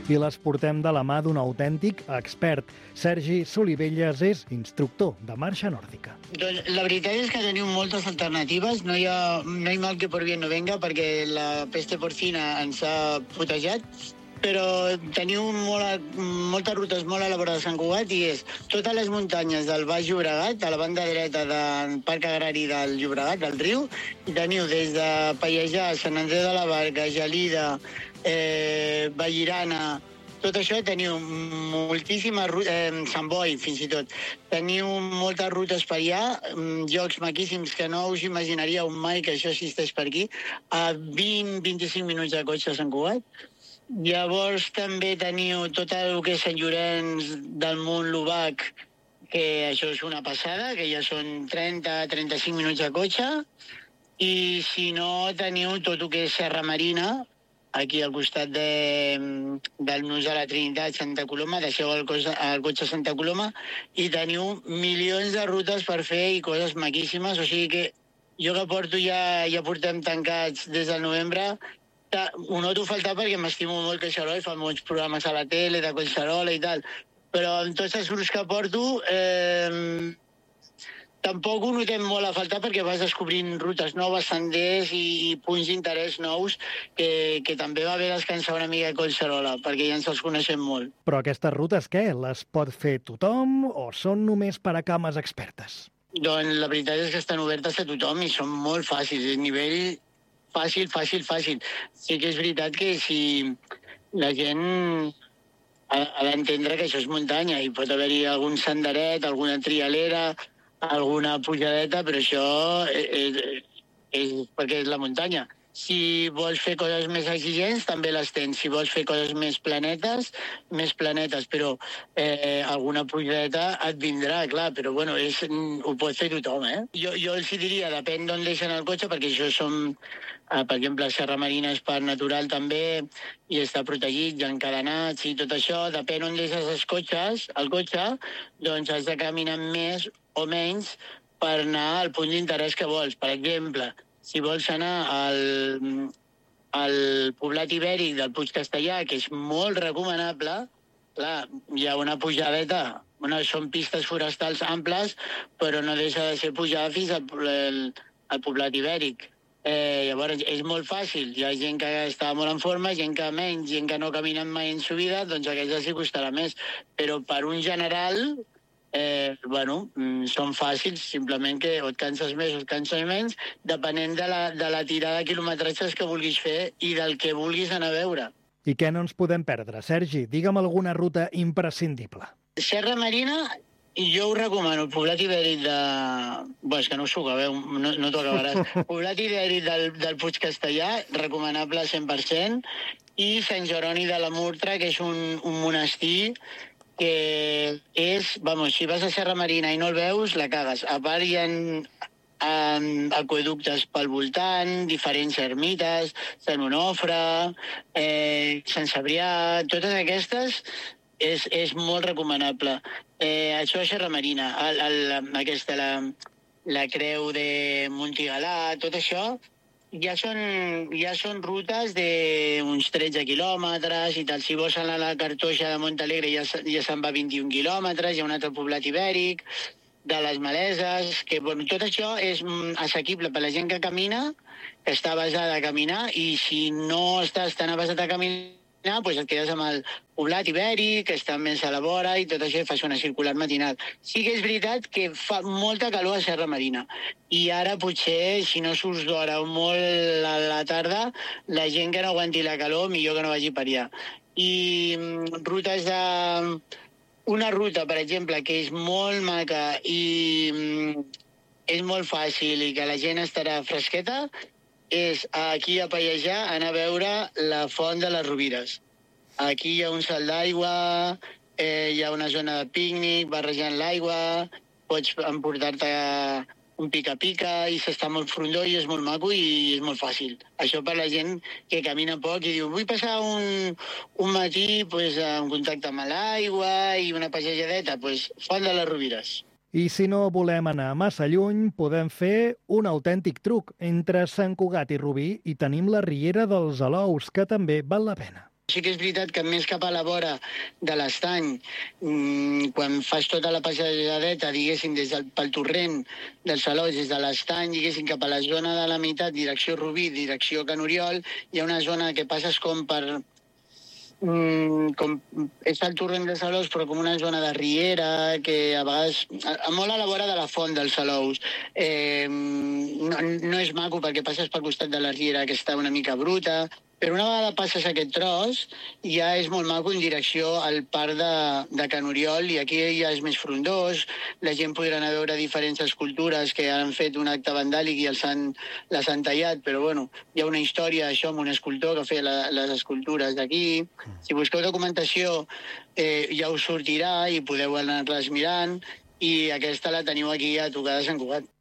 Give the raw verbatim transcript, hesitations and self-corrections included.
i les portem de la mà d'un autèntic expert. Sergi Solivelles és instructor de marxa nòrdica. Doncs la veritat és que teniu moltes alternatives. No hi ha, no hi ha mal que por bien no venga, perquè la peste porcina ens ha putejat, però teniu molt, moltes rutes molt a la vora de Sant Cugat i és totes les muntanyes del Baix Llobregat, a la banda dreta del Parc Agrari del Llobregat, del riu, i teniu des de Pallejà, Sant Andreu de la Barca, Gelida, eh, Vallirana, tot això teniu moltíssimes rutes, eh, Sant Boi fins i tot, teniu moltes rutes per allà, llocs maquíssims que no us imaginaríeu mai que això existeix per aquí, a vint a vint-i-cinc minuts de cotxe a Sant Cugat. Llavors també teniu tot el que és Sant Llorenç del Munt, l'Ubac, que això és una passada, que ja són trenta a trenta-cinc minuts de cotxe, i si no teniu tot el que és Serra Marina, aquí al costat de, del Nus de la Trinitat, Santa Coloma, deixeu el, cos, el cotxe a Santa Coloma i teniu milions de rutes per fer i coses maquíssimes, o sigui que jo que porto ja, ja portem tancats des del novembre. Ho noto faltar perquè m'estimo molt Collserola i fa molts programes a la tele de Collserola i tal, però amb tots els grups que porto eh, tampoc ho notem molt a faltar perquè vas descobrint rutes noves, senders i, i punts d'interès nous que, que també va bé descansar una mica a Collserola perquè ja ens els coneixem molt. Però aquestes rutes què? Les pot fer tothom o són només per a cames expertes? Doncs la veritat és que estan obertes a tothom i són molt fàcils, a nivell fàcil, fàcil, fàcil. Sí que és veritat que si la gent ha, ha d'entendre que això és muntanya i pot haver-hi algun senderet, alguna trialera, alguna pujadeta, però això és, és, és perquè és la muntanya. Si vols fer coses més exigents, també les tens. Si vols fer coses més planetes, més planetes. Però eh, alguna pujadeta et vindrà, clar. Però bueno, és, ho pot fer tothom, eh? Jo, jo els diria, depèn d'on deixen el cotxe, perquè això som... Eh, per exemple, Serra Marina és parc natural també i està protegit, i encadenats i tot això. Depèn on deixes els cotxes, el cotxe, doncs has de caminar més o menys per anar al punt d'interès que vols. Per exemple, si vols anar al, al poblat ibèric del Puig Castellà, que és molt recomanable, clar, hi ha una pujadeta. Bueno, són pistes forestals amples, però no deixa de ser pujada fins al, al, al poblat ibèric. Eh, llavors, és molt fàcil. Hi ha gent que està molt en forma, gent que menys, gent que no caminen mai en subida, doncs aquells els hi costarà més. Però per un general... Eh, bueno, són fàcils, simplement que o et canses més o et canses menys, depenent de la, de la tirada de quilometratges que vulguis fer i del que vulguis anar a veure. I què no ens podem perdre? Sergi, digue'm alguna ruta imprescindible. Serra Marina, jo ho recomano, el poblat ibèric de... Bé, és que no us ho acabeu, no, no t'ho acabaràs. Poblat ibèric del, del Puig Castellà, recomanable cent per cent, i Sant Jeroni de la Murtra, que és un, un monestir que és, vamos, si vas a Serra Marina i no el veus, la cagues. A part hi ha um, aqueductes pel voltant, diferents ermites, Sant Onofre, eh, Sant Cebrià, totes aquestes és, és molt recomanable. Eh, això és Serra Marina, el, el, aquesta, la, la creu de Montigalà, tot això, ja són, ja són rutes d'uns tretze quilòmetres i tal. Si vols anar a la Cartoixa de Montalegre ja, ja se'n va vint-i-un quilòmetres, hi ha un altre poblat ibèric, de les Maleses, que bueno, tot això és assequible per la gent que camina, que està basada a caminar, i si no estàs tan basat a caminar, doncs et quedes amb el poblat ibèric, que està més a la vora, i tot això fas una circular matinal. Sí que és veritat que fa molta calor a Serra Marina, i ara potser, si no surts d'hora o molt a la tarda, la gent que no aguanti la calor, millor que no vagi per allà. I rutes de... Una ruta, per exemple, que és molt maca i és molt fàcil i que la gent estarà fresqueta, és aquí a Pallejà anar a veure la Font de les Rovires. Aquí hi ha un salt d'aigua, eh, hi ha una zona de pícnic, barrejant l'aigua, pots emportar-te un pica-pica i s'està molt frondó i és molt maco i és molt fàcil. Això per la gent que camina poc i diu vull passar un, un matí pues, en contacte amb l'aigua i una passejadeta, pues, Font de les Rovires. I si no volem anar massa lluny, podem fer un autèntic truc. Entre Sant Cugat i Rubí i tenim la Riera dels Alous, que també val la pena. Sí que és veritat que més cap a la vora de l'estany, mmm, quan fas tota la passejadeta, diguéssim, des del, pel torrent dels Salous, des de l'estany, diguéssim, cap a la zona de la meitat, direcció Rubí, direcció Can Oriol, hi ha una zona que passes com per... Mm, com, és el torrent de Salous, però com una zona de riera, que a vegades... A, molt a la vora de la font dels Salous. Eh, no, no és maco perquè passes pel costat de la riera, que està una mica bruta, però una vegada passes aquest tros, ja és molt maco en direcció al parc de, de Can Oriol, i aquí ja és més frondós, la gent podrà anar a veure diferents escultures que han fet un acte vandàlic i els han, les han tallat, però bueno, hi ha una història això amb un escultor que feia la, les escultures d'aquí. Si busqueu documentació eh, ja us sortirà i podeu anar-les mirant, i aquesta la teniu aquí a tocar de Sant Cugat.